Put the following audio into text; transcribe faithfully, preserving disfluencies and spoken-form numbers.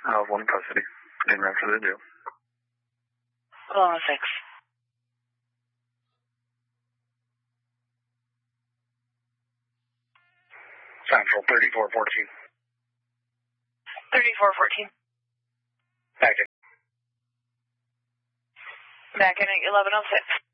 Uh, one custody. In after the deal. Hold on, six. Central thirty-four fourteen. thirty-four fourteen. Back in. Back in at eleven oh six.